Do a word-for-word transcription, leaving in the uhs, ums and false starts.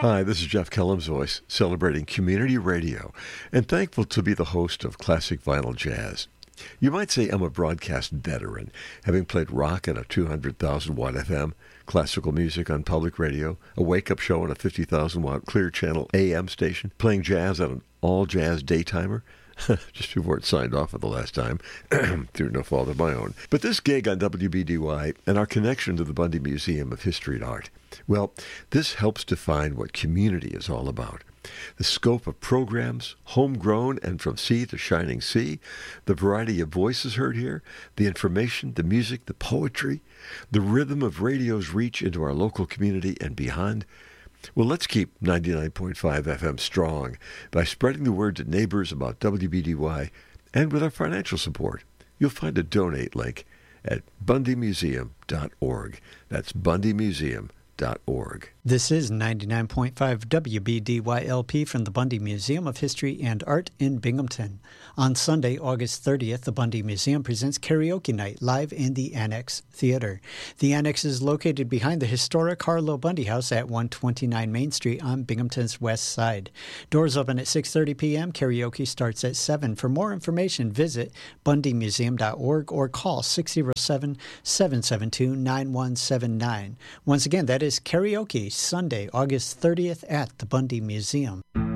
Hi, this is Jeff Kellum's voice, celebrating community radio, and thankful to be the host of Classic Vinyl Jazz. You might say I'm a broadcast veteran, having played rock on a two hundred thousand watt F M, classical music on public radio, a wake-up show on a fifty thousand watt Clear Channel A M station, playing jazz on an all-jazz daytimer, just before it signed off for the last time, through no fault of my own. But this gig on W B D Y and our connection to the Bundy Museum of History and Art, well, this helps define what community is all about. The scope of programs, homegrown and from sea to shining sea, the variety of voices heard here, the information, the music, the poetry, the rhythm of radio's reach into our local community and beyond. Well, let's keep ninety-nine point five F M strong by spreading the word to neighbors about W B D Y and with our financial support. You'll find a donate link at bundy museum dot org. That's bundy museum dot org. This is ninety-nine point five W B D Y L P from the Bundy Museum of History and Art in Binghamton. On Sunday, August thirtieth, the Bundy Museum presents Karaoke Night live in the Annex Theater. The Annex is located behind the historic Harlow Bundy House at one twenty-nine Main Street on Binghamton's west side. Doors open at six thirty p.m. Karaoke starts at seven. For more information, visit bundy museum dot org or call six oh seven, seven seven two, nine one seven nine. Once again, that is karaoke Sunday, August thirtieth at the Bundy Museum.